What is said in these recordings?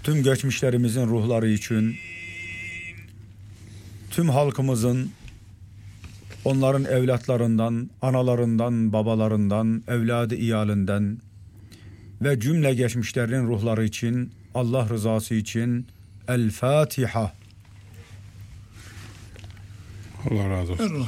tüm geçmişlerimizin ruhları için, tüm halkımızın, onların evlatlarından, analarından, babalarından, evladı iyalinden ve cümle geçmişlerin ruhları için, Allah rızası için El Fatiha. Allah razı olsun.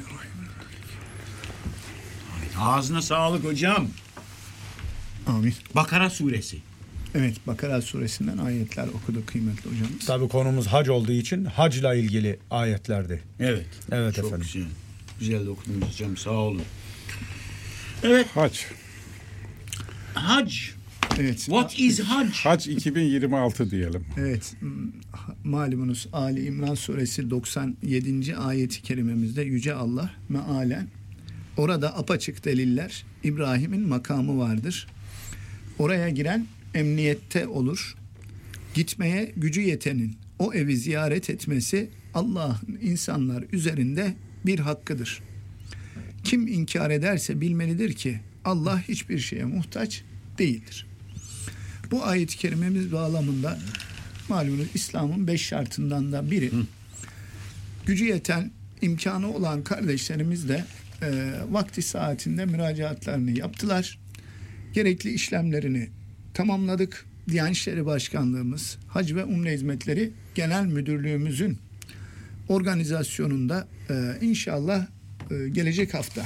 Ağzına sağlık hocam. Amin. Bakara suresi. Evet, Bakara suresinden ayetler okudu kıymetli hocamız. Tabii konumuz hac olduğu için hacla ilgili ayetlerdi. Evet. Evet Çok efendim. güzel. Güzel de okudunuz hocam, sağ olun. Evet. Hac. Hac. Evet. What is hac? Hac 2026 diyelim. Evet, malumunuz Ali İmran suresi 97. ayeti kerimemizde Yüce Allah mealen orada apaçık deliller, İbrahim'in makamı vardır. Oraya giren emniyette olur. Gitmeye gücü yetenin o evi ziyaret etmesi Allah'ın insanlar üzerinde bir hakkıdır. Kim inkar ederse bilmelidir ki Allah hiçbir şeye muhtaç değildir. Bu ayet-i kerimemiz bağlamında malumunuz İslam'ın 5 şartından da biri. Gücü yeten, imkanı olan kardeşlerimiz de vakti saatinde müracaatlarını yaptılar. Gerekli işlemlerini tamamladık. Diyanet İşleri Başkanlığımız, Hac ve Umre Hizmetleri Genel Müdürlüğümüzün organizasyonunda inşallah gelecek hafta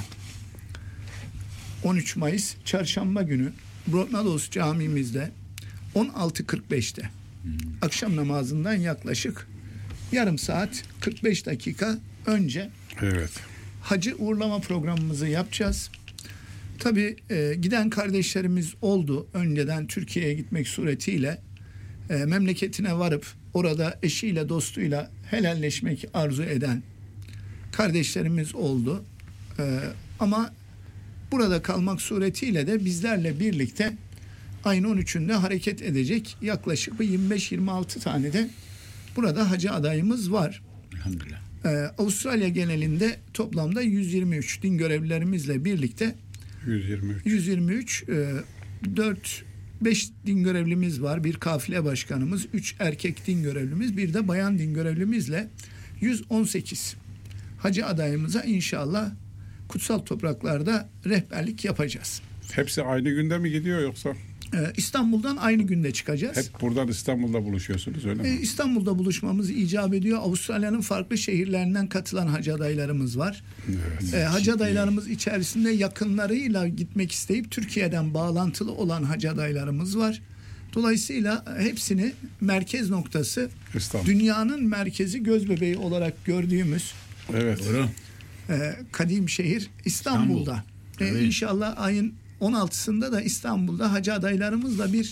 13 Mayıs Çarşamba günü Brotnados Camimizde 16.45'te akşam namazından yaklaşık yarım saat 45 dakika önce Evet. hacı uğurlama programımızı yapacağız. Tabii giden kardeşlerimiz oldu. Önceden Türkiye'ye gitmek suretiyle memleketine varıp orada eşiyle dostuyla helalleşmek arzu eden kardeşlerimiz oldu. Ama burada kalmak suretiyle de bizlerle birlikte ayın 13'ünde hareket edecek yaklaşık 25-26 tane de burada hacı adayımız var. Elhamdülillah. Avustralya genelinde toplamda 123 din görevlilerimizle birlikte 123 5 din görevlimiz var. Bir kafile başkanımız, 3 erkek din görevlimiz, bir de bayan din görevlimizle 118 hacı adayımıza inşallah kutsal topraklarda rehberlik yapacağız. Hepsi aynı günde mi gidiyor yoksa? İstanbul'dan aynı günde çıkacağız. Hep buradan İstanbul'da buluşuyorsunuz öyle mi? İstanbul'da buluşmamız icap ediyor. Avustralya'nın farklı şehirlerinden katılan hacı adaylarımız var. Evet. Hacı adaylarımız içerisinde yakınlarıyla gitmek isteyip Türkiye'den bağlantılı olan hacı adaylarımız var. Dolayısıyla hepsini merkez noktası, İstanbul. dünyanın merkezi, göz bebeği gördüğümüz Evet. Doğru. kadim şehir İstanbul'da. Evet. İnşallah ayın 16'sında da İstanbul'da hacı adaylarımızla bir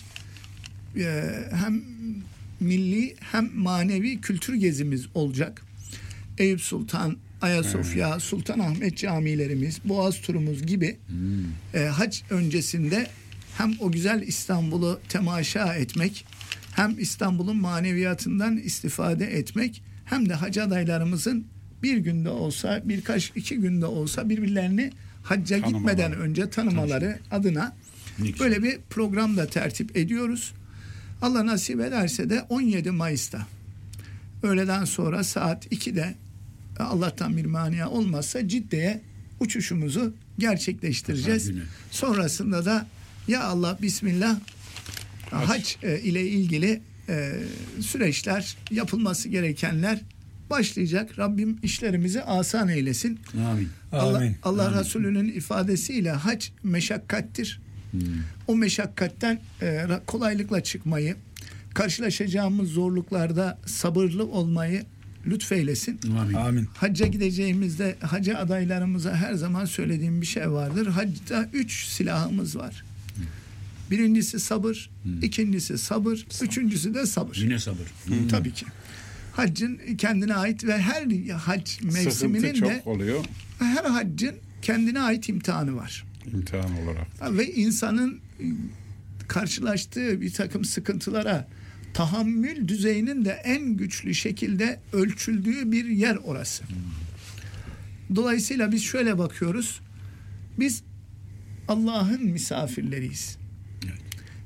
hem milli hem manevi kültür gezimiz olacak. Eyüp Sultan, Ayasofya, Sultanahmet camilerimiz, Boğaz turumuz gibi hac öncesinde hem o güzel İstanbul'u temaşa etmek, hem İstanbul'un maneviyatından istifade etmek, hem de hacı adaylarımızın bir günde olsa, iki günde olsa birbirlerini hacca gitmeden önce tanımaları adına böyle bir program da tertip ediyoruz. Allah nasip ederse de 17 Mayıs'ta öğleden sonra saat 2'de Allah'tan bir mania olmazsa Cidde'ye uçuşumuzu gerçekleştireceğiz. Sonrasında da ya Allah bismillah hac ile ilgili süreçler, yapılması gerekenler başlayacak. Rabbim işlerimizi asan eylesin. Amin. Allah Amin. Resulü'nün ifadesiyle hac meşakkattir. O meşakkatten kolaylıkla çıkmayı, karşılaşacağımız zorluklarda sabırlı olmayı lütfeylesin. Amin. Hacca gideceğimizde hacı adaylarımıza her zaman söylediğim bir şey vardır. Hacda 3 silahımız var. Birincisi sabır, ikincisi sabır, üçüncüsü de sabır. Yine sabır. Tabii ki. Haccın kendine ait ve her hac mevsiminin Sıkıntı çok de oluyor. her haccın kendine ait imtihanı var. İmtihan olarak. Ve insanın karşılaştığı bir takım sıkıntılara tahammül düzeyinin de en güçlü şekilde ölçüldüğü bir yer orası. Dolayısıyla biz şöyle bakıyoruz. Biz Allah'ın misafirleriyiz.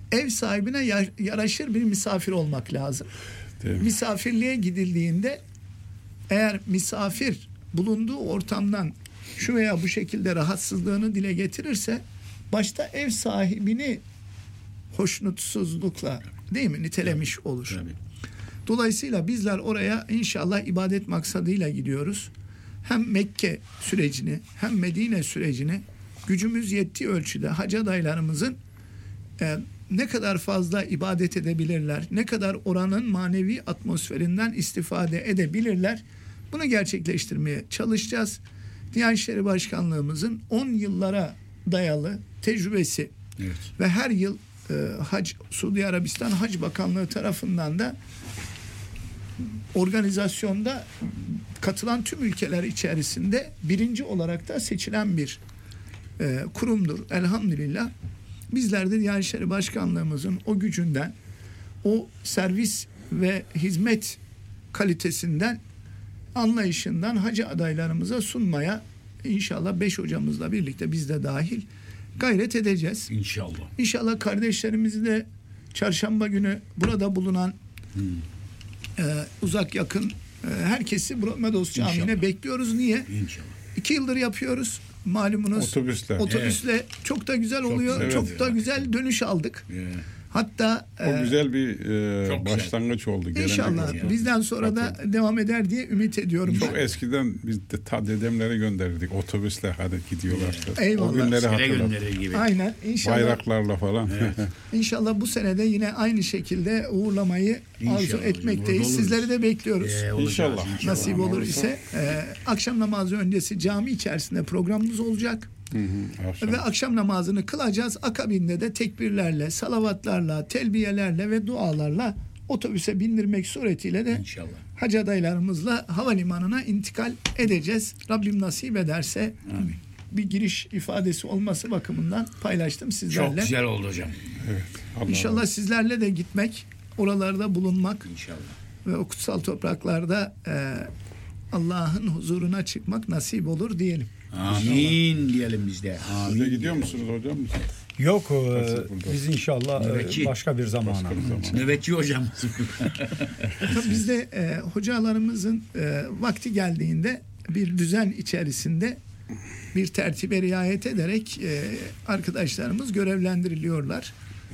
ev sahibine yaraşır bir misafir olmak lazım. Değil mi? Misafirliğe gidildiğinde eğer misafir bulunduğu ortamdan şu veya bu şekilde rahatsızlığını dile getirirse başta ev sahibini hoşnutsuzlukla değil mi nitelemiş olur. Tabii. Dolayısıyla bizler oraya inşallah ibadet maksadıyla gidiyoruz. Hem Mekke sürecini hem Medine sürecini gücümüz yettiği ölçüde hac adaylarımızın ne kadar fazla ibadet edebilirler, ne kadar oranın manevi atmosferinden istifade edebilirler, bunu gerçekleştirmeye çalışacağız. Diyanet İşleri Başkanlığımızın 10 yıllara dayalı tecrübesi Evet. ve her yıl Suudi Arabistan Hac Bakanlığı tarafından da organizasyonda katılan tüm ülkeler içerisinde birinci olarak da seçilen bir kurumdur. Elhamdülillah. Bizler de Diyanet İşleri Başkanlığımızın o gücünden, o servis ve hizmet kalitesinden, anlayışından hacı adaylarımıza sunmaya inşallah 5 hocamızla birlikte biz de dahil gayret edeceğiz. İnşallah. İnşallah kardeşlerimizi de çarşamba günü burada bulunan uzak yakın herkesi Medos Camii'ne İnşallah. bekliyoruz. Niye? İnşallah. 2 yıldır yapıyoruz. Malumunuz Otobüsle. çok da güzel oluyor. güzel. Çok Evet. da güzel dönüş aldık. Hatta O güzel bir Çok başlangıç oldu. İnşallah Gelenek oldu. bizden sonra da devam eder diye ümit ediyorum. Çok eskiden biz de ta dedemleri gönderirdik. Otobüsle hadi gidiyorlar. Eyvallah. O günleri Sene hatırladım. gönderir gibi. Aynen. İnşallah, Bayraklarla falan. inşallah bu sene de yine aynı şekilde uğurlamayı arzu İnşallah. etmekteyiz. Orada Sizleri de bekliyoruz. Olacağız İnşallah. Nasip olur Olursa. ise akşam namazı öncesi cami içerisinde programımız olacak. Akşam. Ve akşam namazını kılacağız. Akabinde de tekbirlerle, salavatlarla, telbiyelerle ve dualarla otobüse bindirmek suretiyle de İnşallah. hac adaylarımızla havalimanına intikal edeceğiz. Rabbim nasip ederse Amin. bir giriş ifadesi olması bakımından paylaştım sizlerle. Çok güzel oldu hocam. Evet. Allah İnşallah sizlerle de gitmek, oralarda bulunmak İnşallah. ve o kutsal topraklarda Allah'ın huzuruna çıkmak nasip olur diyelim. Amin diyelim biz de. Siz de Amin. gidiyor musunuz hocam? Yok burada? biz inşallah Nöbetçi. başka bir zamana. Nöbetçi hocam. Tabii biz de hocalarımızın vakti geldiğinde bir düzen içerisinde bir tertibe riayet ederek arkadaşlarımız görevlendiriliyorlar.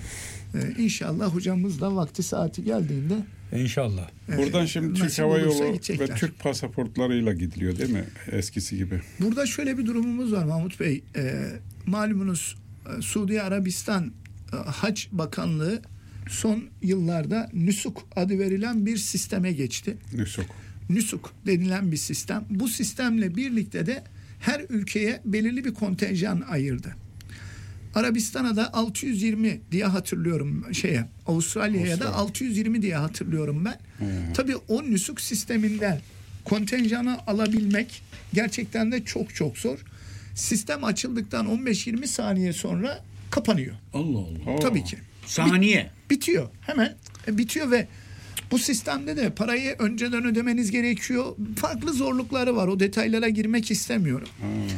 İnşallah hocamız da vakti saati geldiğinde İnşallah. Buradan şimdi Türk nasip Hava olursa Yolu ve gidecekler. Türk pasaportlarıyla gidiliyor değil mi? Eskisi gibi. Burada şöyle bir durumumuz var Mahmut Bey. Malumunuz Suudi Arabistan Hac Bakanlığı son yıllarda Nüsuk adı verilen bir sisteme geçti. Nüsuk. Nüsuk denilen bir sistem. Bu sistemle birlikte de her ülkeye belirli bir kontenjan ayırdı. Arabistan'a da 620 diye hatırlıyorum Avustralya'ya da 620 diye hatırlıyorum ben. Tabii o nüsuk sisteminden kontenjanı alabilmek gerçekten de çok çok zor. Sistem açıldıktan 15-20 saniye sonra kapanıyor. Allah Allah. Tabii ki. Saniye. Bitiyor. Hemen bitiyor ve bu sistemde de parayı önceden ödemeniz gerekiyor. Farklı zorlukları var. O detaylara girmek istemiyorum.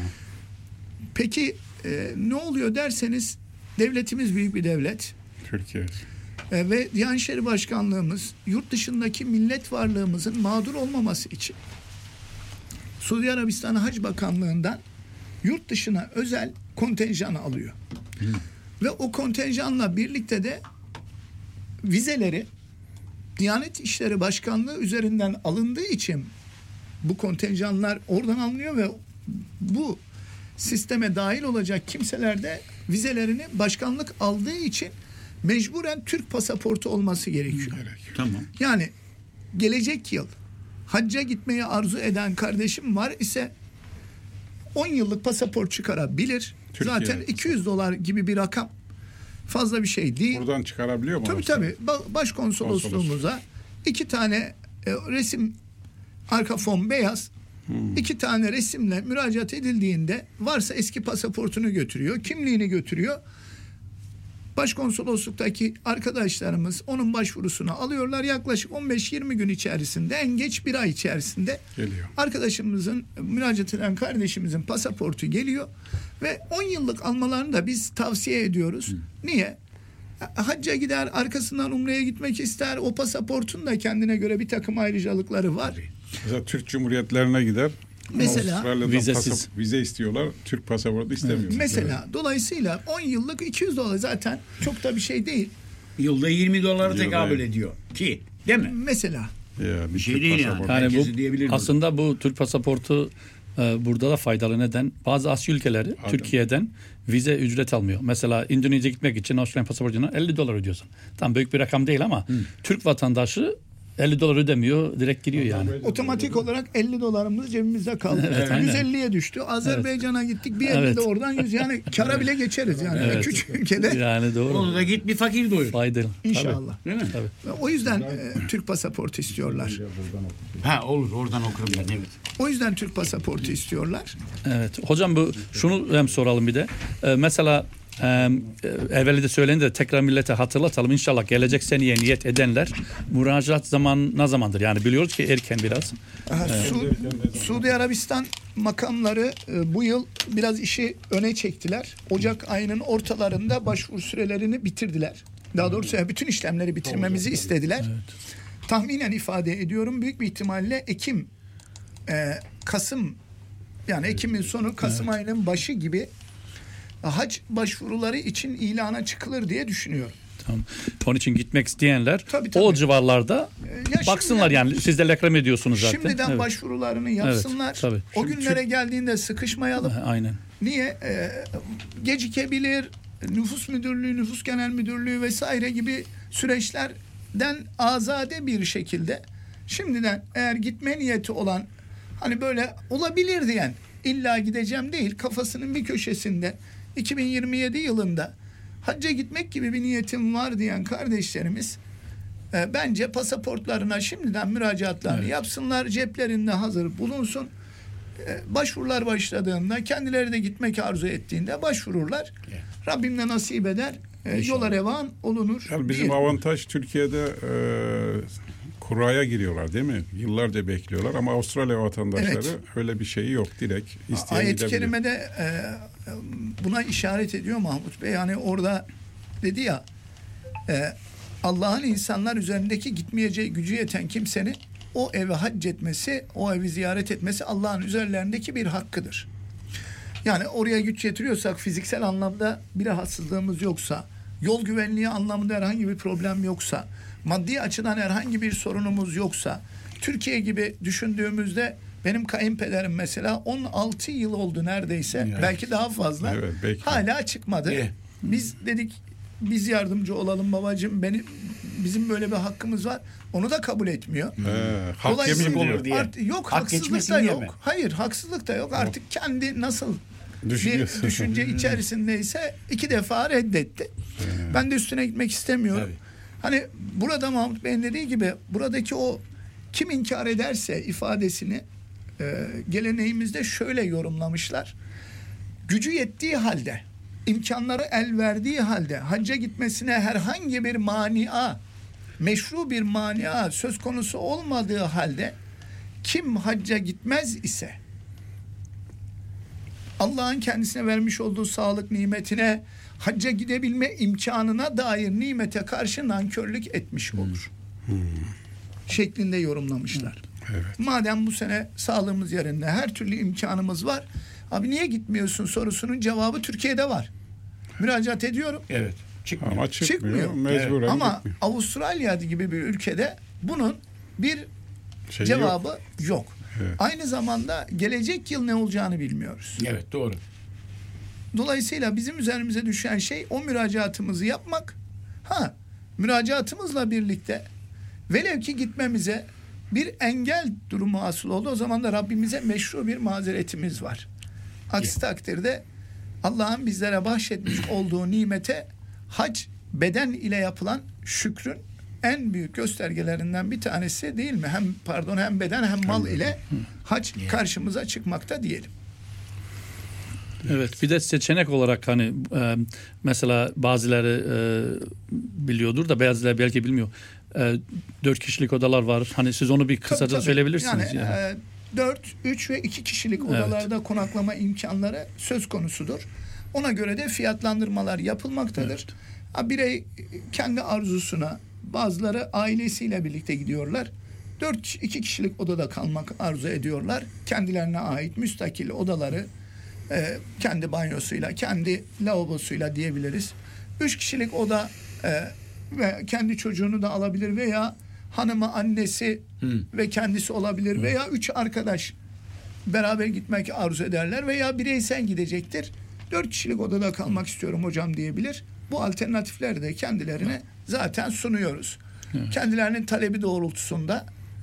Peki ne oluyor derseniz devletimiz büyük bir devlet. Türkiye. Ve Diyanet İşleri Başkanlığımız yurt dışındaki millet varlığımızın mağdur olmaması için Suudi Arabistan Hac Bakanlığı'ndan yurt dışına özel kontenjan alıyor. Ve o kontenjanla birlikte de vizeleri Diyanet İşleri Başkanlığı üzerinden alındığı için bu kontenjanlar oradan alınıyor ve bu sisteme dahil olacak kimseler de vizelerini başkanlık aldığı için mecburen Türk pasaportu olması gerekiyor. Tamam. Yani gelecek yıl hacca gitmeyi arzu eden kardeşim var ise 10 yıllık pasaport çıkarabilir. Türkiye. Zaten $200 gibi bir rakam fazla bir şey değil. Buradan çıkarabiliyor mu? Tabii. Başkonsolosluğumuza 2 tane resim, arka fon beyaz, 2 tane resimle müracaat edildiğinde varsa eski pasaportunu götürüyor, kimliğini götürüyor. Başkonsolosluktaki arkadaşlarımız onun başvurusunu alıyorlar. Yaklaşık 15-20 gün içerisinde, en geç 1 ay içerisinde Geliyor. arkadaşımızın, müracaat eden kardeşimizin pasaportu geliyor ve 10 yıllık almalarını da biz tavsiye ediyoruz. Niye? Hacca gider, arkasından umreye gitmek ister. O pasaportun da kendine göre bir takım ayrıcalıkları var. Mesela Türk Cumhuriyetlerine gider. Mesela Avustralya'dan vizesiz. vize istiyorlar. Türk pasaportu istemiyor. Mesela dolayısıyla 10 yıllık $200 zaten çok da bir şey değil. Yılda $20 tekabül Yılda. ediyor ki, değil mi? Mesela Ya, Bir şey Türk değil yani. pasaportu. Yani Herkesi diyebilir bu aslında bu Türk pasaportu burada da faydalı. Neden? Bazı Asya ülkeleri Türkiye'den vize ücret almıyor. Mesela Endonezya gitmek için Avustralya pasaportuna $50 ödüyorsun. Tam büyük bir rakam değil ama Türk vatandaşı $50 ödemiyor, direkt giriyor yani. otomatik olarak $50 cebimizde kaldı. Evet, aynen. 150'ye düştü. Azerbaycan'a gittik. Bir 50 Evet. de oradan 100. Yani kara bile geçeriz yani. Evet. Küçük ülkede. Yani doğru. Onu da git bir fakir doyur. Faydalı. İnşallah. Değil mi? O yüzden Türk pasaportu istiyorlar. Ha olur, oradan okurum ben, evet. O yüzden Türk pasaportu istiyorlar. Evet. Hocam şunu hem soralım bir de. Mesela evveli de söylendi de tekrar millete hatırlatalım. İnşallah gelecek seneye niyet edenler müracaat zaman ne zamandır? Yani biliyoruz ki erken biraz. Suudi Arabistan makamları bu yıl biraz işi öne çektiler. Ocak ayının ortalarında başvuru sürelerini bitirdiler. Daha doğrusu bütün işlemleri bitirmemizi istediler. Tahminen ifade ediyorum, büyük bir ihtimalle Kasım, yani Ekim'in sonu, Kasım ayının başı gibi hac başvuruları için ilana çıkılır diye düşünüyorum. Tamam. Onun için gitmek isteyenler Tabii. o civarlarda Ya baksınlar şimdiden- yani. Siz de reklam ediyorsunuz zaten. Şimdiden Evet. başvurularını yapsınlar. Evet, tabii. O Çünkü günlere geldiğinde sıkışmayalım. Aynen. Niye? Gecikebilir, nüfus müdürlüğü, nüfus genel müdürlüğü vesaire gibi süreçlerden azade bir şekilde şimdiden eğer gitme niyeti olan, hani böyle olabilir diyen, illa gideceğim değil, kafasının bir köşesinde 2027 yılında hacca gitmek gibi bir niyetim var diyen kardeşlerimiz bence pasaportlarına şimdiden müracaatlarını yapsınlar, ceplerinde hazır bulunsun. Başvurular başladığında, kendileri de gitmek arzu ettiğinde başvururlar. Rabbim de nasip eder. Yola revan olunur. Yani bizim diyelim. avantaj Türkiye'de kuraya giriyorlar değil mi? Yıllarca bekliyorlar ama Avustralya vatandaşları Evet. öyle bir şeyi yok. Direkt isteyen Ayet-i gidebilir. kerimede buna işaret ediyor Mahmut Bey. Yani orada dedi ya, Allah'ın insanlar üzerindeki gitmeyeceği gücü yeten kimsenin o eve hac etmesi, o evi ziyaret etmesi Allah'ın üzerlerindeki bir hakkıdır. Yani oraya güç yetiriyorsak, fiziksel anlamda bir rahatsızlığımız yoksa, yol güvenliği anlamında herhangi bir problem yoksa, maddi açıdan herhangi bir sorunumuz yoksa, Türkiye gibi düşündüğümüzde benim kayınpederim mesela 16 yıl oldu neredeyse, belki daha fazla, Evet, belki. hala çıkmadı. Biz dedik, biz yardımcı olalım babacığım, bizim böyle bir hakkımız var. Onu da kabul etmiyor. Hak Dolayısıyla yemeyeyim diyor. diye. Yok, Hak haksızlık geçmesin da diye yok. mi? Hayır, haksızlık da yok. Artık kendi nasıl Düşünüyorsun. bir düşünce içerisindeyse 2 defa reddetti. Ben de üstüne gitmek istemiyorum. Tabii. Hani burada Mahmut Bey'in dediği gibi, buradaki o kim inkar ederse ifadesini geleneğimizde şöyle yorumlamışlar. Gücü yettiği halde, imkanları el verdiği halde hacca gitmesine herhangi bir mania, meşru bir mania söz konusu olmadığı halde kim hacca gitmez ise Allah'ın kendisine vermiş olduğu sağlık nimetine, hacca gidebilme imkanına dair nimete karşı nankörlük etmiş olur. Şeklinde yorumlamışlar. Evet. Madem bu sene sağlığımız yerinde, her türlü imkanımız var, abi niye gitmiyorsun sorusunun cevabı Türkiye'de var. Müracaat ediyorum. Evet. Çıkmıyor. Ama çıkmıyor. Çıkmıyor. Mecburen Ama gitmiyor. Avustralya gibi bir ülkede bunun bir Şey cevabı yok. yok. Evet. Aynı zamanda gelecek yıl ne olacağını bilmiyoruz. Evet, doğru. Dolayısıyla bizim üzerimize düşen şey o müracaatımızı yapmak. Müracaatımızla birlikte velev ki gitmemize bir engel durumu hasıl oldu. O zaman da Rabbimize meşru bir mazeretimiz var. Aksi takdirde Allah'ın bizlere bahşetmiş olduğu nimete hac, beden ile yapılan şükrün en büyük göstergelerinden bir tanesi değil mi? Hem beden hem mal ile hac karşımıza çıkmakta diyelim. Evet, bir de seçenek olarak hani mesela bazıları biliyordur da bazıları belki bilmiyor. 4 kişilik odalar var. Hani siz onu bir kısaca Tabii. söyleyebilirsiniz. Yani 4, 3 ve 2 kişilik odalarda konaklama imkanları söz konusudur. Ona göre de fiyatlandırmalar yapılmaktadır. Birey kendi arzusuna, bazıları ailesiyle birlikte gidiyorlar. 2 kişilik odada kalmak arzu ediyorlar. Kendilerine ait müstakil odaları, kendi banyosuyla, kendi lavabosuyla diyebiliriz. 3 kişilik oda ve kendi çocuğunu da alabilir veya hanımı, annesi ve kendisi olabilir veya 3 arkadaş beraber gitmek arzu ederler veya bireysel gidecektir. 4 kişilik odada kalmak istiyorum hocam diyebilir. Bu alternatifleri de kendilerine zaten sunuyoruz. Kendilerinin talebi doğrultusunda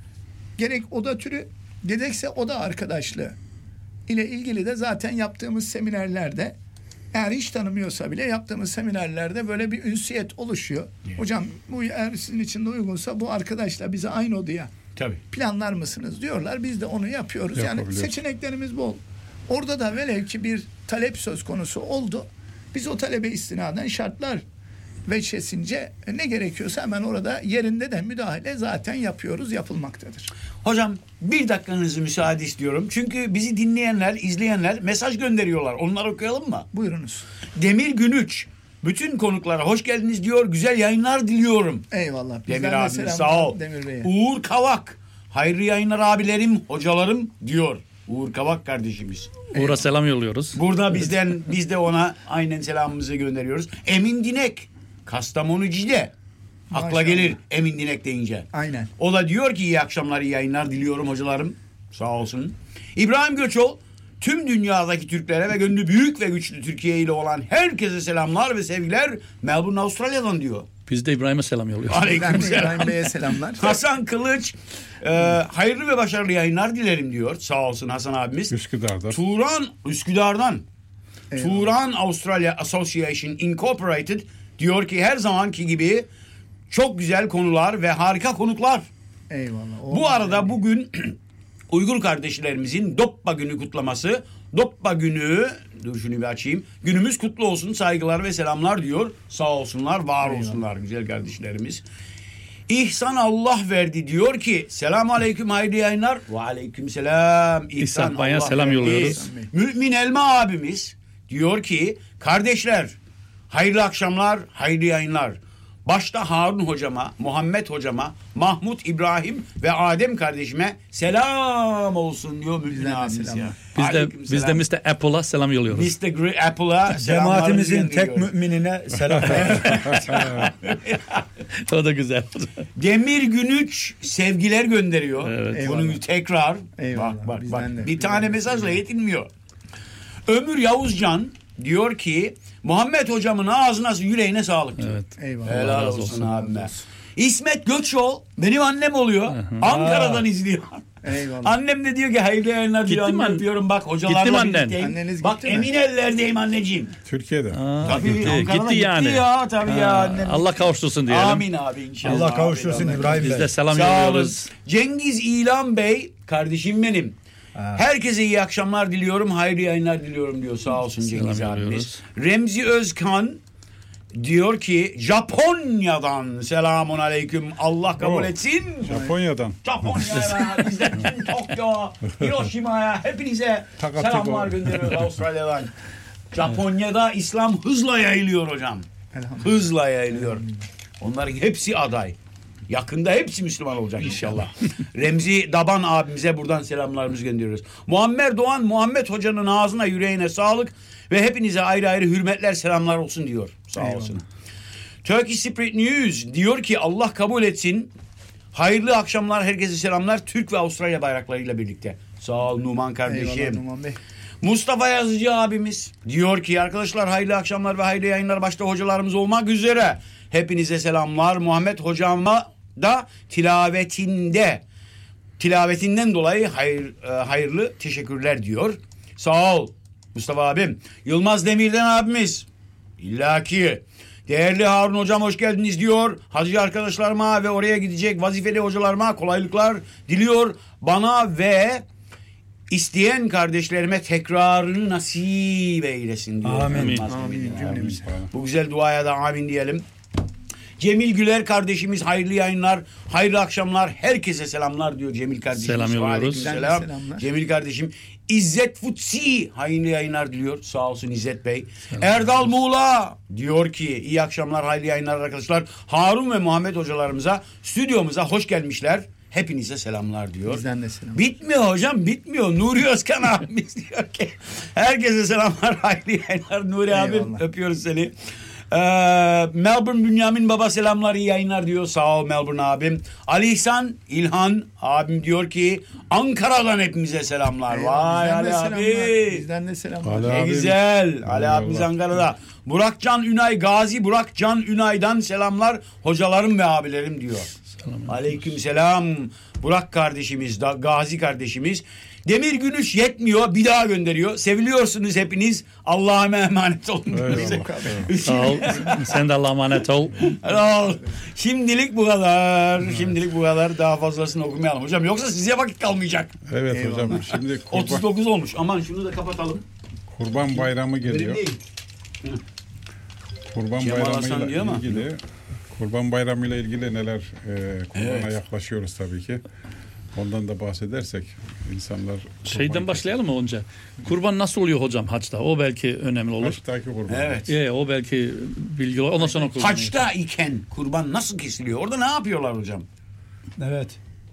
gerek oda türü, gerekse oda arkadaşlığı ile ilgili de zaten yaptığımız seminerlerde, eğer hiç tanımıyorsa bile yaptığımız seminerlerde böyle bir ünsiyet oluşuyor. Hocam bu eğer sizin için de uygunsa bu arkadaşla bize aynı odaya Tabii. planlar mısınız diyorlar. Biz de onu yapıyoruz. Yani seçeneklerimiz bol. Orada da velev ki bir talep söz konusu oldu. Biz o talebe istinaden şartlar veçesince ne gerekiyorsa hemen orada yerinde de müdahale zaten yapıyoruz, yapılmaktadır. Hocam 1 dakikanızı müsaade istiyorum. Çünkü bizi dinleyenler, izleyenler mesaj gönderiyorlar. Onları okuyalım mı? Buyurunuz. Demir Günüç bütün konuklara hoş geldiniz diyor. Güzel yayınlar diliyorum. Eyvallah. Demir Bizden de abimiz selamlar sağ ol. Demir Bey'e. Uğur Kavak. Hayırlı yayınlar abilerim, hocalarım diyor. Uğur Kavak kardeşimiz. Uğur'a selam yolluyoruz. Burada biz de ona aynen selamımızı gönderiyoruz. Emin Dinek. Kastamonu Cide. Akla Maşallah. gelir Emin Dinek deyince. Aynen. O da diyor ki iyi akşamlar, iyi yayınlar diliyorum hocalarım. Sağ olsun. İbrahim Göçol. Tüm dünyadaki Türklere ve gönlü büyük ve güçlü Türkiye ile olan herkese selamlar ve sevgiler Melbourne, Avustralya'dan diyor. Biz de İbrahim'e selam yolluyoruz. Ben de Aleykümselam. İbrahim Bey'e selamlar. Hasan Kılıç. Hayırlı ve başarılı yayınlar dilerim diyor. Sağ olsun Hasan abimiz. Üsküdar'da. Üsküdar'dan. Eyvallah. Turan Australia Association Incorporated diyor ki her zamanki gibi çok güzel konular ve harika konuklar. Eyvallah. Bu arada bugün Uygur kardeşlerimizin Doppa günü kutlaması. Doppa günü, dur şunu bir açayım. Günümüz kutlu olsun, saygılar ve selamlar diyor. Sağ olsunlar, var olsunlar güzel kardeşlerimiz. İhsan Allah verdi diyor ki selamun aleyküm, hayırlı yayınlar. Ve aleyküm selam. İhsan Bay'a Allah selam verdi. yolluyoruz. Mümin Elma abimiz diyor ki kardeşler hayırlı akşamlar, hayırlı yayınlar. Başta Harun hocama, Muhammed hocama, Mahmut, İbrahim ve Adem kardeşime selam olsun diyor Mümin Bizden de abimiz selam. ya. Biz de Mr. Apple'a selam yolluyoruz. Mr. Apple'a Cemaatimizin tek gönderiyoruz. müminine selam ver. O da güzel. Demir Günüç sevgiler gönderiyor. Evet. Bunu Eyvallah. tekrar Eyvallah. bak Bizden de. bir Bizden tane de. mesajla yetinmiyor. Ömür Yavuzcan diyor ki Muhammed hocamın ağzına yüreğine sağlık diyor. Evet. Eyvallah. Helal Allah razı olsun olsun. abime. İsmet Göçol benim annem oluyor. Ankara'dan izliyor. Eyvallah. Annem de diyor ki hayırlı yayınlar diyor. Gitti mi Annem diyorum bak hocalarla Gitti mi annen? birlikteyim. Anneniz Bak gitti mi? emin ellerdeyim anneciğim. Türkiye'de. Tabii gitti. Ankara'da Gitti yani. ya tabii ya annem. Allah kavuştursun diyelim. Amin abi inşallah. Allah kavuştursun Amin. İbrahim Biz Bey. de selam Sağ olun. yolluyoruz. Cengiz İlan Bey kardeşim benim. Herkese iyi akşamlar diliyorum. Hayırlı yayınlar diliyorum diyor. Sağ olsun Cengiz abimiz. yolluyoruz. Remzi Özkan diyor ki Japonya'dan selamun aleyküm. Allah kabul etsin. Japonya'dan. Japonya'ya, bizden Tokyo, Hiroşima'ya hepinize Takatiko. selamlar gönderiyoruz Avustralya'dan. Japonya'da İslam hızla yayılıyor hocam. Elhamdülillah. Hızla yayılıyor. Onların hepsi aday. Yakında hepsi Müslüman olacak inşallah. Remzi Daban abimize buradan selamlarımızı gönderiyoruz. Muammer Doğan, Muhammed Hoca'nın ağzına yüreğine sağlık ve hepinize ayrı ayrı hürmetler selamlar olsun diyor. Sağ Eyvallah. olsun. Turkish Spirit News diyor ki Allah kabul etsin. Hayırlı akşamlar, herkese selamlar. Türk ve Avustralya bayraklarıyla birlikte. Sağ ol Numan kardeşim. Eyvallah Numan Bey. Mustafa Yazıcı abimiz diyor ki arkadaşlar hayırlı akşamlar ve hayırlı yayınlar başta hocalarımız olmak üzere. Hepinize selamlar. Muhammed hocama da tilavetinden dolayı hayırlı teşekkürler diyor. Sağ ol Mustafa abim. Yılmaz Demirden abimiz illaki değerli Harun hocam hoş geldiniz diyor. Hacı arkadaşlarıma ve oraya gidecek vazifeli hocalarıma kolaylıklar diliyor. Bana ve isteyen kardeşlerime tekrarını nasip eylesin diyor. Amin. Yılmaz Amin. Demirden Cümlemize. abimiz. Bu güzel duaya da amin diyelim. Cemil Güler kardeşimiz hayırlı yayınlar, hayırlı akşamlar, herkese selamlar diyor Cemil kardeşimiz. Selam yolluyoruz. Aleykümselam. Selamlar. Cemil kardeşim. İzzet Futsi hayırlı yayınlar diliyor. Sağ olsun İzzet Bey. Erdal Muğla diyor ki iyi akşamlar, hayırlı yayınlar arkadaşlar. Harun ve Muhammed hocalarımıza, stüdyomuza hoş gelmişler. Hepinize selamlar diyor. Bizden de selam. Bitmiyor hocam, bitmiyor. Nuri Özkan abimiz diyor ki herkese selamlar, hayırlı yayınlar. Nuri abim, Eyvallah. öpüyoruz seni. Melbourne Bünyamin baba selamlar, iyi yayınlar diyor. Sağ ol Melbourne abim. Ali İhsan İlhan abim diyor ki Ankara'dan hepimize selamlar. Vay Bizden Ali de selamlar. abi. Bizden de selamlar. Ali Ne abim. güzel. Ali Eyvallah. abimiz Ankara'da. Burakcan Ünay Gazi, Burakcan Ünay'dan selamlar hocalarım ve abilerim diyor. Aleyküm selam. Burak kardeşimiz, Gazi kardeşimiz. Demir Gülüş yetmiyor, bir daha gönderiyor. Seviliyorsunuz hepiniz. Allah'a emanet olun. Eyvallah. Sağ ol. Sen de Allah'a emanet ol. Sağ ol. Şimdilik bu kadar. Şimdilik bu kadar. Daha fazlasını okumayalım hocam. Yoksa size vakit kalmayacak. Evet Eyvallah. hocam, şimdi 39 olmuş. Aman şunu da kapatalım. Kurban Bayramı geliyor. Değil. Kurban Cemal Bayramı Hasan diyor ile ama. ilgili Kurban Bayramı ile ilgili neler kurbana Evet. yaklaşıyoruz tabii ki. Ondan da bahsedersek insanlar Şeyden kurban başlayalım mı önce? Kurban nasıl oluyor hocam haçta? O belki önemli olur. Haçtaki kurban. Evet. O belki bilgi olur. Ondan sonra kurban. Haçta iken kurban nasıl kesiliyor? Orada ne yapıyorlar hocam? Evet.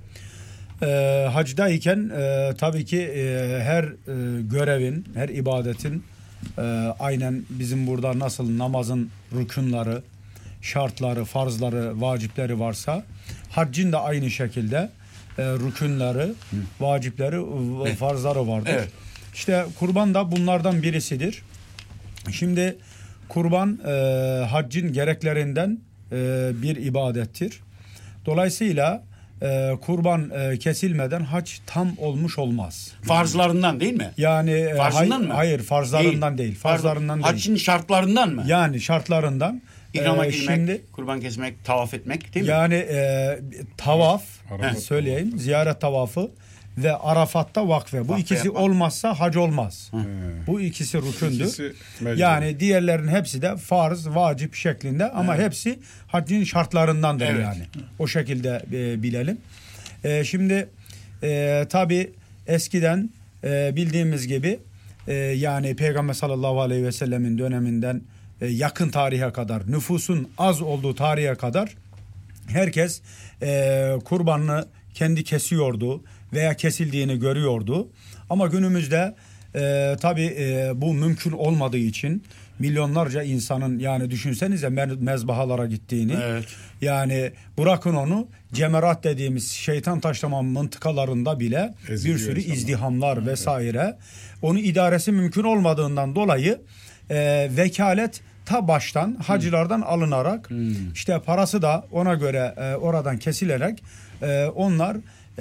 Hacdayken tabii ki her görevin, her ibadetin aynen bizim burada nasıl namazın rükünleri, şartları, farzları, vacipleri varsa haccın da aynı şekilde rükünleri, vacipleri, farzları vardır. Evet. İşte kurban da bunlardan birisidir. Şimdi kurban haccın gereklerinden bir ibadettir. Dolayısıyla kurban kesilmeden hac tam olmuş olmaz. Farzlarından değil mi? Yani Farzından mı? Hayır, farzlarından değil. Farzlarından değil. Haccın şartlarından mı? Yani şartlarından. İhrama girmek, Şimdi kurban kesmek, tavaf etmek değil mi? yani tavaf Arafat söyleyeyim, ziyaret tavafı ve Arafat'ta vakfe. Bu Vakfe ikisi yapmak. olmazsa hac olmaz. He. Bu ikisi rükündür. İkisi mecbur. Yani diğerlerin hepsi de farz, vacip şeklinde ama hepsi haccın şartlarındandır Evet. yani. O şekilde bilelim. Şimdi tabi eskiden bildiğimiz gibi yani Peygamber sallallahu aleyhi ve sellemin döneminden yakın tarihe kadar, nüfusun az olduğu tarihe kadar herkes kurbanını kendi kesiyordu veya kesildiğini görüyordu. Ama günümüzde tabii bu mümkün olmadığı için milyonlarca insanın, yani düşünsenize mezbahalara gittiğini, Evet. yani bırakın onu, cemerat dediğimiz şeytan taşlama mıntıkalarında bile Eziliyor bir sürü insanlar. izdihamlar vesaire, onu idaresi mümkün olmadığından dolayı vekalet ta baştan hacılardan alınarak işte parası da ona göre oradan kesilerek onlar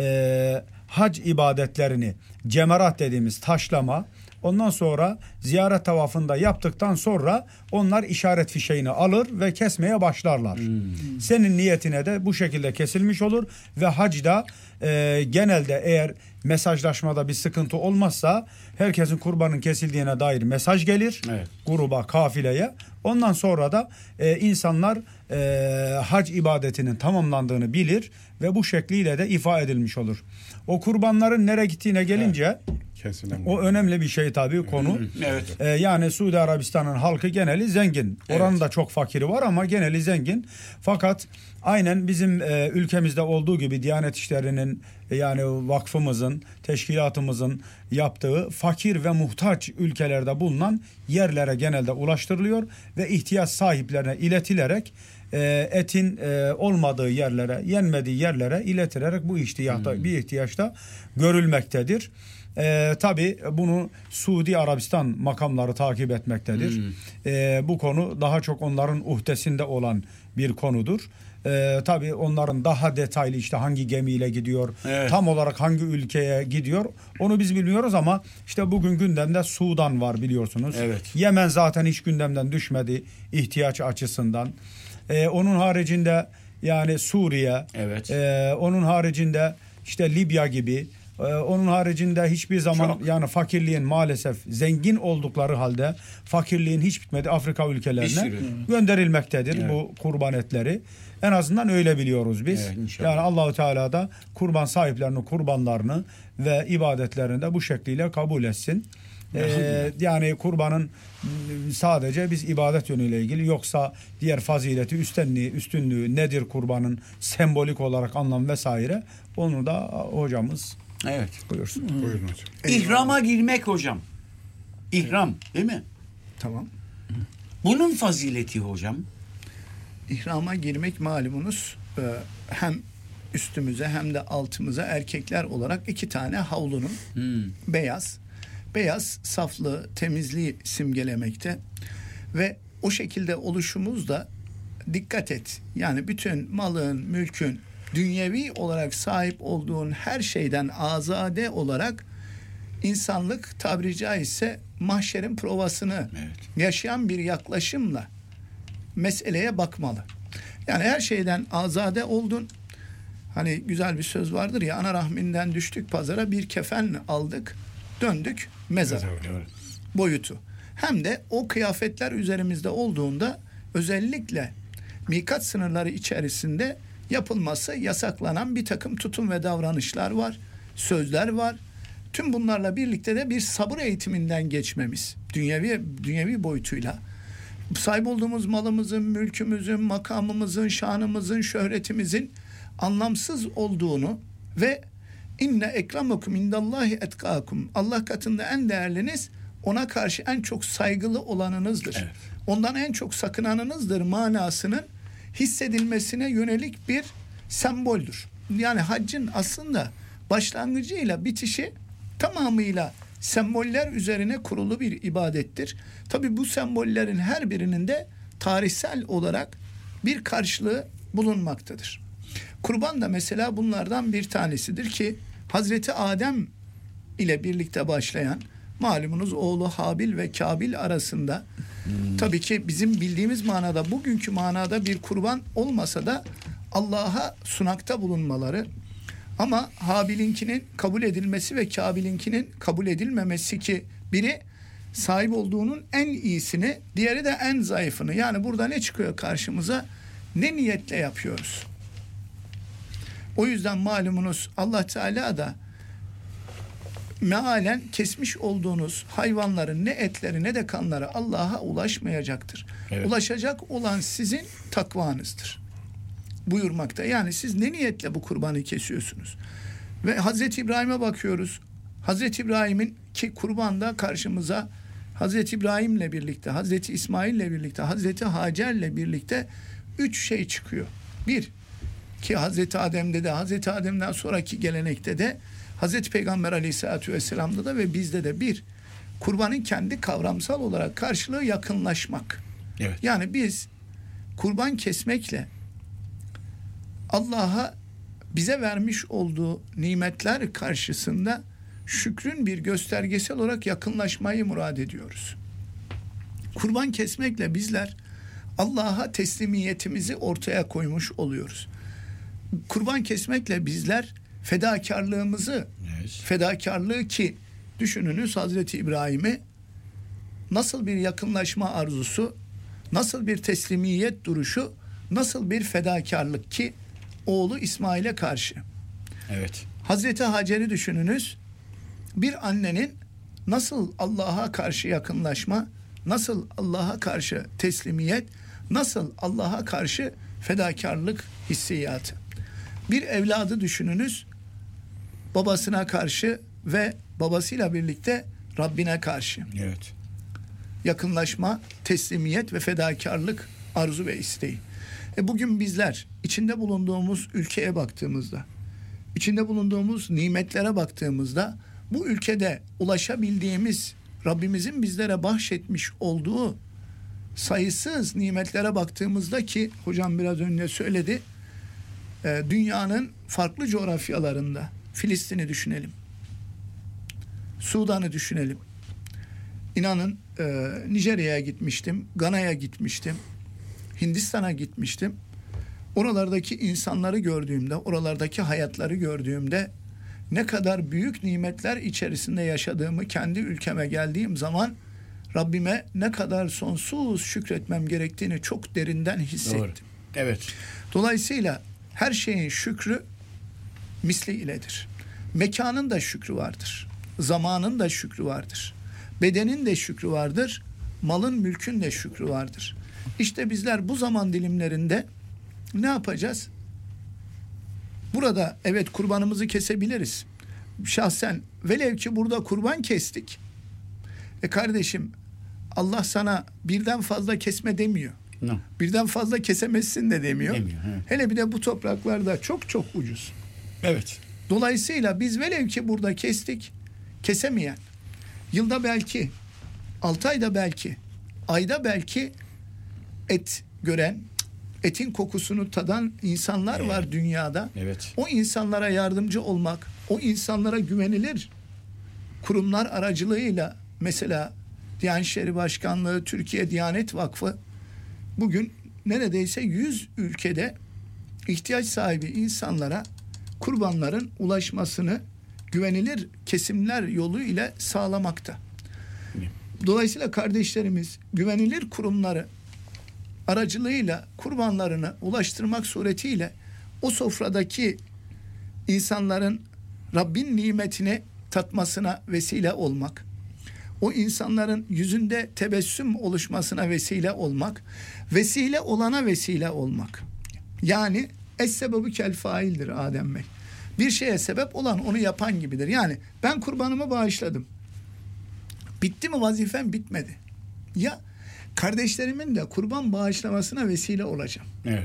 hac ibadetlerini, cemerat dediğimiz taşlama, ondan sonra ziyaret tavafında yaptıktan sonra onlar işaret fişeğini alır ve kesmeye başlarlar. Senin niyetine de bu şekilde kesilmiş olur ve hacda genelde eğer mesajlaşmada bir sıkıntı olmazsa herkesin kurbanın kesildiğine dair mesaj gelir. Evet. Gruba, kafileye. Ondan sonra da insanlar hac ibadetinin tamamlandığını bilir ve bu şekliyle de ifa edilmiş olur. O kurbanların nereye gittiğine gelince Kesilen. o önemli bir şey tabii konu. Evet. Yani Suudi Arabistan'ın halkı geneli zengin. Oranın da çok fakiri var ama geneli zengin. Fakat aynen bizim ülkemizde olduğu gibi Diyanet İşleri'nin, yani vakfımızın, teşkilatımızın yaptığı fakir ve muhtaç ülkelerde bulunan yerlere genelde ulaştırılıyor ve ihtiyaç sahiplerine iletilerek etin olmadığı yerlere, yenmediği yerlere iletilerek bu bir ihtiyaçta görülmektedir. Tabii bunu Suudi Arabistan makamları takip etmektedir. Bu konu daha çok onların uhdesinde olan bir konudur. Tabii onların daha detaylı işte hangi gemiyle gidiyor, Evet. tam olarak hangi ülkeye gidiyor onu biz bilmiyoruz ama işte bugün gündemde Sudan var biliyorsunuz. Evet. Yemen zaten hiç gündemden düşmedi ihtiyaç açısından. Onun haricinde yani Suriye, Evet. onun haricinde işte Libya gibi Onun haricinde hiçbir zaman Çok. yani fakirliğin maalesef zengin oldukları halde fakirliğin hiç bitmedi Afrika Bir ülkelerine sürü. gönderilmektedir Evet. bu kurban etleri. En azından öyle biliyoruz biz. Evet, inşallah. Yani Allahu Teala da kurban sahiplerinin kurbanlarını ve ibadetlerini de bu şekliyle kabul etsin. Yani kurbanın sadece biz ibadet yönüyle ilgili, yoksa diğer fazileti, üstünlüğü nedir kurbanın, sembolik olarak anlam vesaire, onu da hocamız Evet. buyursun. Buyurun hocam. İhrama girmek hocam. İhram değil mi? Tamam. Bunun fazileti hocam. İhrama girmek malumunuz hem üstümüze hem de altımıza erkekler olarak 2 tane havlunun beyaz saflığı, temizliği simgelemekte ve o şekilde oluşumuz da dikkat et. Yani bütün malın, mülkün, dünyevi olarak sahip olduğun her şeyden azade olarak insanlık tabiri caizse mahşerin provasını yaşayan bir yaklaşımla meseleye bakmalı. Yani her şeyden azade oldun. Hani güzel bir söz vardır ya, ana rahminden düştük pazara, bir kefen aldık, döndük mezara boyutu. Hem de o kıyafetler üzerimizde olduğunda özellikle mikat sınırları içerisinde yapılması yasaklanan bir takım tutum ve davranışlar var, sözler var. Tüm bunlarla birlikte de bir sabır eğitiminden geçmemiz, dünyevi boyutuyla sahip olduğumuz malımızın, mülkümüzün, makamımızın, şanımızın, şöhretimizin anlamsız olduğunu ve inne ekremekum indallahi etkâkum, Allah katında en değerliniz, ona karşı en çok saygılı olanınızdır. Evet. Ondan en çok sakınanınızdır manasının hissedilmesine yönelik bir semboldür. Yani haccın aslında başlangıcıyla bitişi tamamıyla semboller üzerine kurulu bir ibadettir. Tabii bu sembollerin her birinin de tarihsel olarak bir karşılığı bulunmaktadır. Kurban da mesela bunlardan bir tanesidir ki Hazreti Adem ile birlikte başlayan, malumunuz oğlu Habil ve Kabil arasında tabii ki bizim bildiğimiz manada, bugünkü manada bir kurban olmasa da Allah'a sunakta bulunmaları, ama Habil'inkinin kabul edilmesi ve Kabil'inkinin kabul edilmemesi, ki biri sahip olduğunun en iyisini, diğeri de en zayıfını. Yani burada ne çıkıyor karşımıza? Ne niyetle yapıyoruz? O yüzden malumunuz Allah Teala da mealen kesmiş olduğunuz hayvanların ne etleri ne de kanları Allah'a ulaşmayacaktır. Evet. Ulaşacak olan sizin takvanızdır buyurmakta. Yani siz ne niyetle bu kurbanı kesiyorsunuz? Ve Hazreti İbrahim'e bakıyoruz. Hazreti İbrahim'in ki kurbanda karşımıza Hazreti İbrahim'le birlikte, Hazreti İsmail'le birlikte, Hazreti Hacer'le birlikte 3 şey çıkıyor. Bir, ki Hazreti Adem'de de, Hazreti Adem'den sonraki gelenekte de, Hazreti Peygamber Aleyhisselatü Vesselam'da da ve bizde de bir, kurbanın kendi kavramsal olarak karşılığı yakınlaşmak. Evet. Yani biz kurban kesmekle Allah'a bize vermiş olduğu nimetler karşısında şükrün bir göstergesi olarak yakınlaşmayı murad ediyoruz. Kurban kesmekle bizler Allah'a teslimiyetimizi ortaya koymuş oluyoruz. Kurban kesmekle bizler fedakarlığımızı, fedakarlığı, ki düşününüz Hazreti İbrahim'i, nasıl bir yakınlaşma arzusu, nasıl bir teslimiyet duruşu, nasıl bir fedakarlık, ki oğlu İsmail'e karşı. Evet. Hazreti Hacer'i düşününüz, bir annenin nasıl Allah'a karşı yakınlaşma, nasıl Allah'a karşı teslimiyet, nasıl Allah'a karşı fedakarlık hissiyatı. Bir evladı düşününüz, babasına karşı ve babasıyla birlikte Rabbine karşı. Evet. Yakınlaşma, teslimiyet ve fedakarlık arzu ve isteği. Bugün bizler içinde bulunduğumuz ülkeye baktığımızda, içinde bulunduğumuz nimetlere baktığımızda, bu ülkede ulaşabildiğimiz, Rabbimizin bizlere bahşetmiş olduğu sayısız nimetlere baktığımızda, ki hocam biraz önce söyledi, dünyanın farklı coğrafyalarında Filistin'i düşünelim, Sudan'ı düşünelim. İnanın Nijerya'ya gitmiştim, Gana'ya gitmiştim, Hindistan'a gitmiştim. Oralardaki insanları gördüğümde, oralardaki hayatları gördüğümde ne kadar büyük nimetler içerisinde yaşadığımı kendi ülkeme geldiğim zaman Rabbime ne kadar sonsuz şükretmem gerektiğini çok derinden hissettim. Doğru. Evet. Dolayısıyla her şeyin şükrü misli iledir. Mekanın da şükrü vardır. Zamanın da şükrü vardır. Bedenin de şükrü vardır. Malın, mülkün de şükrü vardır. İşte bizler bu zaman dilimlerinde ne yapacağız? Burada evet kurbanımızı kesebiliriz. Şahsen velev ki burada kurban kestik. Kardeşim Allah sana birden fazla kesme demiyor. No. Birden fazla kesemezsin de demiyor. Evet. Hele bir de bu topraklarda çok çok ucuz. Evet. Dolayısıyla biz velev ki burada kestik, kesemeyen, yılda belki, 6 ayda belki, ayda belki et gören, etin kokusunu tadan insanlar var dünyada. Evet. O insanlara yardımcı olmak, o insanlara güvenilir kurumlar aracılığıyla, mesela Diyanet İşleri Başkanlığı, Türkiye Diyanet Vakfı bugün neredeyse 100 ülkede ihtiyaç sahibi insanlara kurbanların ulaşmasını güvenilir kesimler yolu ile sağlamakta. Dolayısıyla kardeşlerimiz güvenilir kurumları aracılığıyla kurbanlarını ulaştırmak suretiyle o sofradaki insanların Rabbin nimetini tatmasına vesile olmak, o insanların yüzünde tebessüm oluşmasına vesile olmak, vesile olana vesile olmak. Yani es-sebebu kel faildir Adem Bey. Bir şeye sebep olan onu yapan gibidir. Yani ben kurbanımı bağışladım. Bitti mi vazifem? Bitmedi. Ya kardeşlerimin de kurban bağışlamasına vesile olacağım. Evet.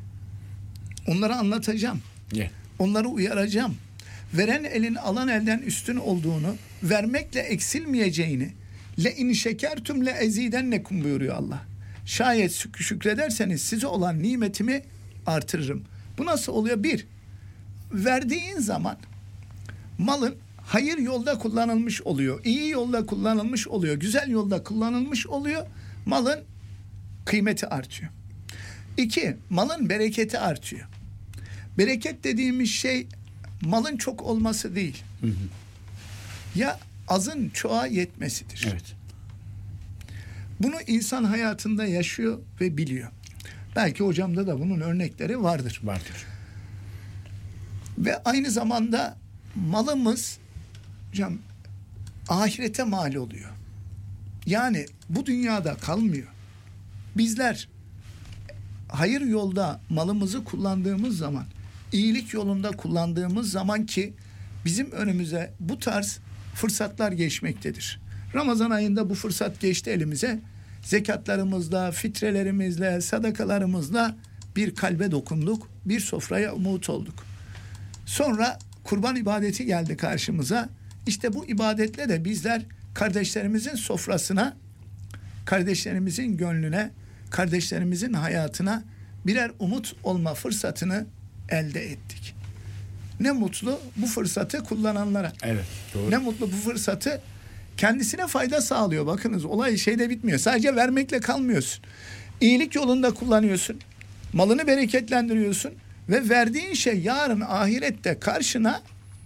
Onlara anlatacağım. Yeah. Onları uyaracağım. Veren elin alan elden üstün olduğunu, vermekle eksilmeyeceğini, le in şekertum le ezidennekum buyuruyor Allah. Şayet şükrederseniz size olan nimetimi artırırım. Bu nasıl oluyor? Bir, verdiğin zaman malın hayır yolda kullanılmış oluyor. İyi yolda kullanılmış oluyor. Güzel yolda kullanılmış oluyor. Malın kıymeti artıyor. İki, malın bereketi artıyor. Bereket dediğimiz şey malın çok olması değil. Hı hı. Ya azın çoğa yetmesidir. Evet. Bunu insan hayatında yaşıyor ve biliyor. Belki hocamda da bunun örnekleri vardır. Vardır. Ve aynı zamanda malımız hocam ahirete mal oluyor. Yani bu dünyada kalmıyor. Bizler hayır yolda malımızı kullandığımız zaman, iyilik yolunda kullandığımız zaman ki bizim önümüze bu tarz fırsatlar geçmektedir. Ramazan ayında bu fırsat geçti elimize. Zekatlarımızla, fitrelerimizle, sadakalarımızla bir kalbe dokunduk, bir sofraya umut olduk. Sonra kurban ibadeti geldi karşımıza. İşte bu ibadetle de bizler kardeşlerimizin sofrasına, kardeşlerimizin gönlüne, kardeşlerimizin hayatına birer umut olma fırsatını elde ettik. Ne mutlu bu fırsatı kullananlara. Evet. Doğru. Ne mutlu bu fırsatı kendisine fayda sağlıyor. Bakınız olay şeyde bitmiyor. Sadece vermekle kalmıyorsun. İyilik yolunda kullanıyorsun. Malını bereketlendiriyorsun. Ve verdiğin şey yarın ahirette karşına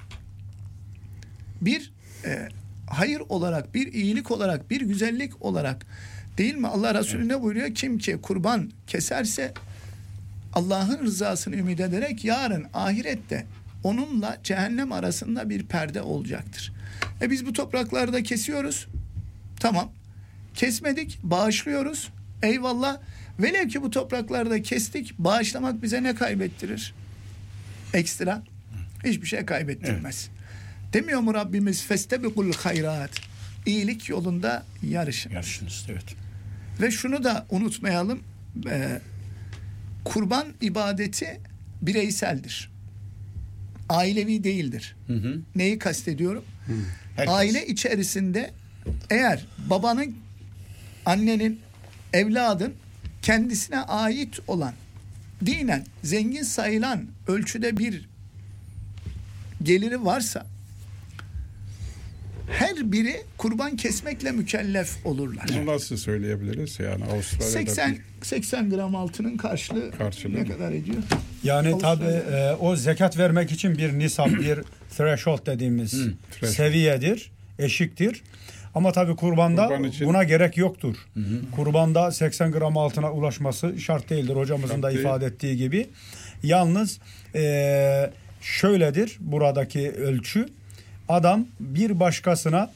bir hayır olarak, bir iyilik olarak, bir güzellik olarak, değil mi? Allah Resulü ne buyuruyor? Kim ki kurban keserse Allah'ın rızasını ümit ederek yarın ahirette onunla cehennem arasında bir perde olacaktır. Biz bu topraklarda kesiyoruz. Tamam. Kesmedik, bağışlıyoruz. Eyvallah. Velev ki bu topraklarda kestik, bağışlamak bize ne kaybettirir? Ekstra. Hiçbir şey kaybettirmez. Evet. Demiyor mu Rabbimiz? Festebikul hayrat. İyilik yolunda yarışın. Yarışınız, evet. Ve şunu da unutmayalım. Kurban ibadeti bireyseldir. Ailevi değildir. Hı hı. Neyi kastediyorum? Herkes. Aile içerisinde eğer babanın, annenin, evladın kendisine ait olan, dinen zengin sayılan ölçüde bir geliri varsa her biri kurban kesmekle mükellef olurlar. Bunu nasıl söyleyebiliriz? Yani Avustralya'da 80 gram altının karşılığı ne kadar ediyor? Yani tabi o zekat vermek için bir nisap, bir threshold dediğimiz seviyedir, eşiktir. Ama tabi kurbanda Kurban için... buna gerek yoktur. Kurbanda 80 gram altına ulaşması şart değildir. Hocamızın da ifade ettiği gibi. Yalnız şöyledir buradaki ölçü. Adam bir başkasına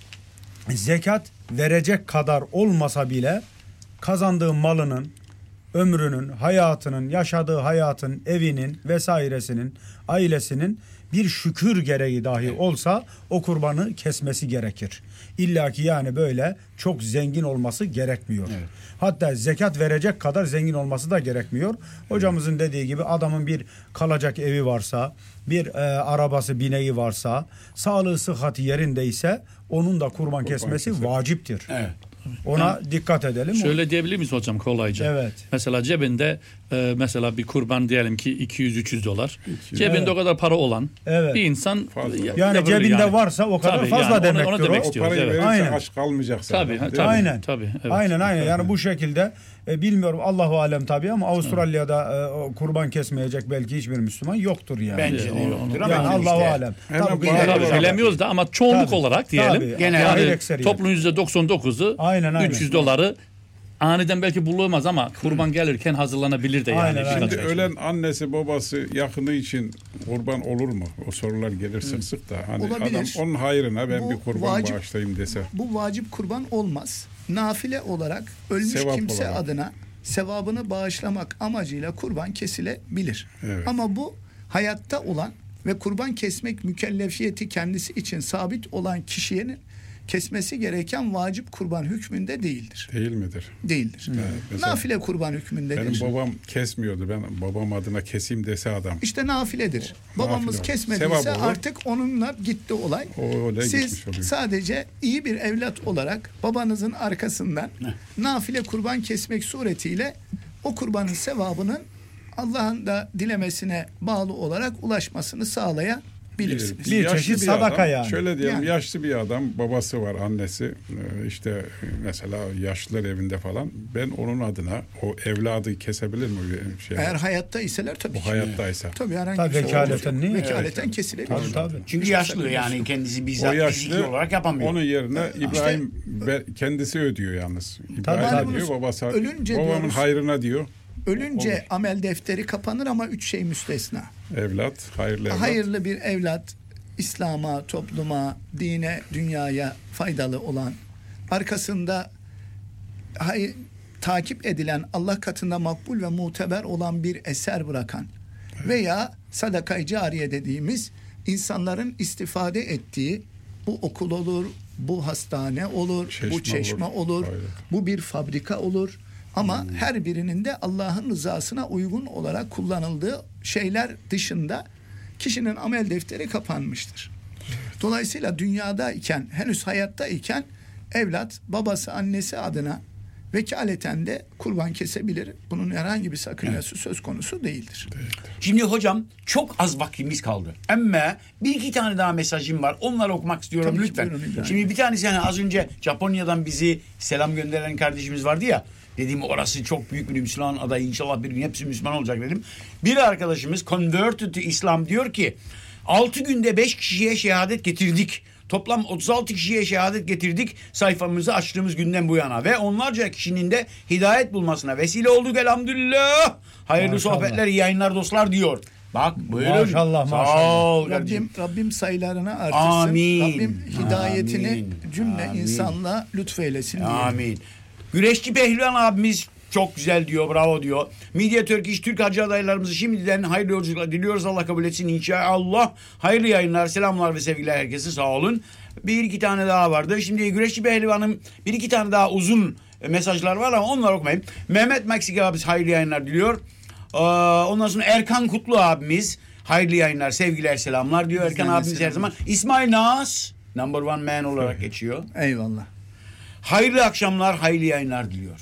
zekat verecek kadar olmasa bile kazandığı malının, ömrünün, hayatının, yaşadığı hayatın, evinin vesairesinin, ailesinin bir şükür gereği dahi olsa o kurbanı kesmesi gerekir. İlla ki yani böyle çok zengin olması gerekmiyor. Evet. Hatta zekat verecek kadar zengin olması da gerekmiyor. Hocamızın dediği gibi adamın bir kalacak evi varsa, bir arabası, bineği varsa, sağlığı, sıhhati yerindeyse onun da kurban kesmesi vaciptir. Evet. Ona dikkat edelim. Şöyle diyebilir miyiz hocam kolayca? Evet. Mesela cebinde mesela bir kurban diyelim ki $200-300. Cebinde o kadar para olan bir insan yani cebinde varsa o kadar fazla demektir. Onu demek istiyoruz. O parayı verirse aç kalmayacak zaten. Aynen. Evet. Aynen. Yani bu şekilde bilmiyorum Allahu alem tabii ama Avustralya'da kurban kesmeyecek belki hiçbir Müslüman yoktur yani. Bence de yoktur. Yani Allahu alem. Tabii bilemiyoruz da ama çoğunluk olarak diyelim. Yani toplumun %99'u $300 aniden belki bulunmaz ama kurban gelirken hazırlanabilir de yani. Şimdi ölen annesi babası yakını için kurban olur mu? O sorular gelir sık sık da. Hani olabilir. Adam onun hayrına ben bir kurban bağışlayayım dese. Bu vacip kurban olmaz. Nafile olarak ölmüş Sevap kimse olarak adına sevabını bağışlamak amacıyla kurban kesilebilir. Evet. Ama bu hayatta olan ve kurban kesmek mükellefiyeti kendisi için sabit olan kişinin kesmesi gereken vacip kurban hükmünde değildir. Değil midir? Değildir. Evet, nafile kurban hükmündedir. Benim babam kesmiyordu. Ben babam adına keseyim dese adam. İşte nafiledir. Babamız Nafile kesmediyse artık onunla gitti olay. Siz sadece iyi bir evlat olarak babanızın arkasından nafile kurban kesmek suretiyle o kurbanın sevabının Allah'ın da dilemesine bağlı olarak ulaşmasını sağlayabilirsiniz. Bir çeşit sadaka adam, yani. Şöyle diyelim yaşlı bir adam, babası var, annesi işte mesela yaşlılar evinde falan. Ben onun adına o evladı kesebilir mi? Eğer hayatta iseler tabii ki. Hayattaysa. Tabii herhangi vekaleten kesilebilir. Tabii. Çünkü yaşlı yani kendisi bizzat fiziki olarak yapamıyor. Onun yerine İbrahim kendisi ödüyor yalnız. İbrahim diyor babası babamın hayrına diyor. Ölünce amel defteri kapanır ama 3 şey müstesna. Evlat, hayırlı evlat. Hayırlı bir evlat, İslam'a, topluma, dine, dünyaya faydalı olan, arkasında takip edilen, Allah katında makbul ve muteber olan bir eser bırakan veya sadaka-i cariye dediğimiz insanların istifade ettiği, bu okul olur, bu hastane olur, bu çeşme olur, bu bir fabrika olur. Ama her birinin de Allah'ın rızasına uygun olarak kullanıldığı şeyler dışında kişinin amel defteri kapanmıştır. Dolayısıyla dünyadayken, henüz hayattayken evlat babası, annesi adına vekaleten de kurban kesebilir. Bunun herhangi bir sakıncası söz konusu değildir. Şimdi hocam çok az vaktimiz kaldı. Ama bir iki tane daha mesajım var. Onları okumak istiyorum lütfen. Şimdi bir tanesi yani az önce Japonya'dan bizi selam gönderen kardeşimiz vardı ya. Dedim orası çok büyük bir Müslüman adayı. İnşallah bir gün hepsi Müslüman olacak dedim. Bir arkadaşımız Converted to Islam diyor ki 6 günde 5 kişiye şehadet getirdik. Toplam 36 kişiye şehadet getirdik sayfamızı açtığımız günden bu yana. Ve onlarca kişinin de hidayet bulmasına vesile olduk elhamdülillah. Hayırlı sohbetler, iyi yayınlar dostlar diyor. Bak buyurun. Maşallah maşallah. Rabbim sayılarını artırsın. Amin. Rabbim hidayetini cümle insanlığa lütfeylesin diye. Amin. Güreşçi Pehlivan abimiz çok güzel diyor, bravo diyor. Media Turkish Türk hacı adaylarımızı şimdiden hayırlı yolculuklar diliyoruz. Allah kabul etsin inşallah. Hayırlı yayınlar, selamlar ve sevgiler herkese, sağ olun. Bir iki tane daha vardı. Şimdi Güreşçi Pehlivan'ın bir iki tane daha uzun mesajlar var ama onları okumayayım. Mehmet Meksika abimiz hayırlı yayınlar diliyor. Ondan sonra Erkan Kutlu abimiz hayırlı yayınlar, sevgiler, selamlar diyor. Erkan abimiz her zaman. İsmail Nas number one man olarak geçiyor. Eyvallah. Hayırlı akşamlar, hayırlı yayınlar diliyor.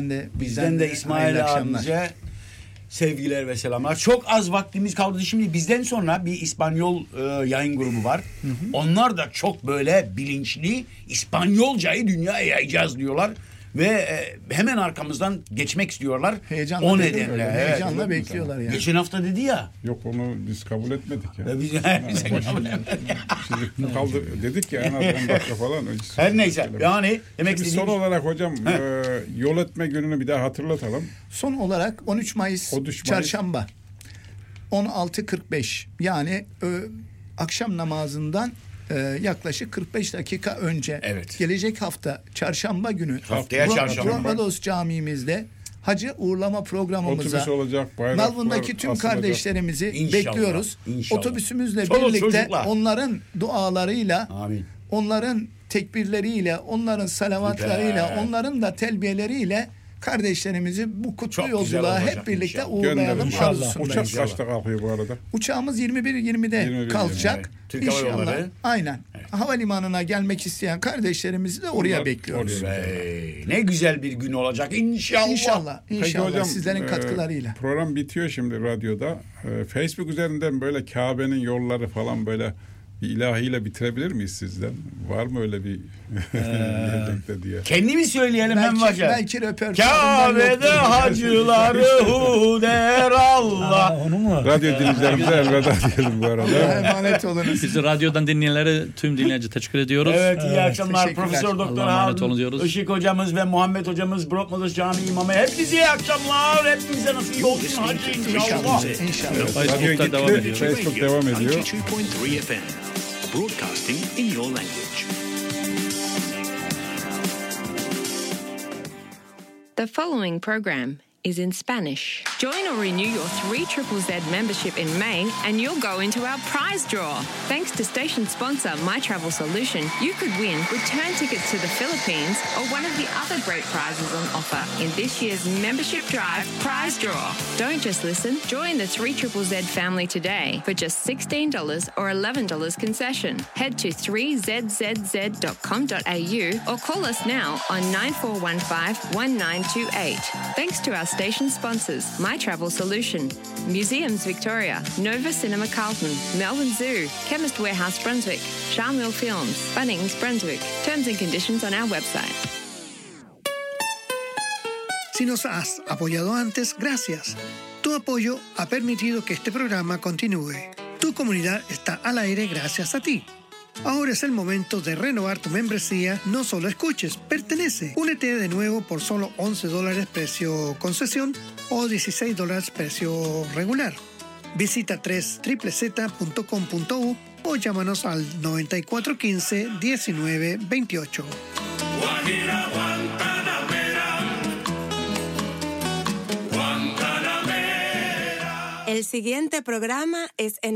Bizden de İsmail abimize sevgiler ve selamlar. Çok az vaktimiz kaldı. Şimdi bizden sonra bir İspanyol yayın grubu var. Onlar da çok böyle bilinçli, İspanyolcayı dünyaya yayacağız diyorlar. ve hemen arkamızdan geçmek istiyorlar. Heyecanla o bekliyorlar. nedenle. Evet. Heyecanla bekliyorlar yani. Geçen hafta dedi ya. Yok onu biz kabul etmedik ya. Biz, Şimdi kaldı dedik ya en az 10 dakika falan. her neyse. Yani demek Şimdi istediğim son olarak hocam yol etme gününü bir daha hatırlatalım. Son olarak 13 Mayıs Çarşamba 16.45 yani akşam namazından yaklaşık 45 dakika önce gelecek hafta Çarşamba günü haftaya Çarşamba Barbados Camimizde Hacı uğurlama programımıza Melbourne'daki tüm kardeşlerimizi bekliyoruz. İnşallah. Otobüsümüzle Çoluk birlikte çocuklar. Onların dualarıyla, Amin. onların tekbirleriyle, onların salavatlarıyla, onların da telbiyeleriyle kardeşlerimizi bu kutlu Çok yolculuğa hep birlikte uğurlayalım arzusundayız. Uçak kaçta kalkıyor bu arada? Uçağımız 21.20'de kalkacak. Evet. Türk Hava İnşallah. Yolları. Aynen. Havalimanına gelmek isteyen kardeşlerimizi de oraya bekliyoruz. Ne güzel bir gün olacak inşallah. İnşallah. Peki hocam, sizlerin katkılarıyla. Program bitiyor şimdi radyoda. Facebook üzerinden böyle Kabe'nin yolları falan böyle bir ilahiyle bitirebilir miyiz sizden? Var mı öyle bir gelecekte diye? Kendimi söyleyelim hem vakit. Belki röportajından Kabe'de hacıları hu der Allah. Onu mu? Radyo dinleyicilerimize elveda diyelim bu arada. emanet olunuz. Bizi radyodan dinleyenlere tüm dinleyici teşekkür ediyoruz. Evet, iyi akşamlar. teşekkürler. Profesör Doktor Allah'a emanet olun Harun diyoruz. Işık hocamız ve Muhammed hocamız Brockmotors Camii imamı. Hepinize iyi akşamlar. Hepinize nasip olsun hacı inşallah. İnşallah. Facebook'ta devam ediyor. Facebook devam ediyor. 92.3 FM, broadcasting in your language. The following program is in Spanish. Join or renew your 3ZZZ membership in May and you'll go into our prize draw. Thanks to station sponsor My Travel Solution, you could win return tickets to the Philippines or one of the other great prizes on offer in this year's membership drive prize draw. Don't just listen, join the 3ZZZ family today for just $16 or $11 concession. Head to 3zzz.com.au or call us now on 9415-1928. Thanks to our station sponsors, My Travel Solution, Museums Victoria, Nova Cinema Carlton, Melbourne Zoo, Chemist Warehouse Brunswick, Charmel Films, Bunnings Brunswick. Terms and conditions on our website. Si nos has apoyado antes, gracias. Tu apoyo ha permitido que este programa continúe. Tu comunidad está al aire gracias a ti. Ahora es el momento de renovar tu membresía. No solo escuches, pertenece. Únete de nuevo por solo $11 precio concesión o $16 precio regular. Visita www.zzz.com.u o llámanos al 9415-1928. El siguiente programa es en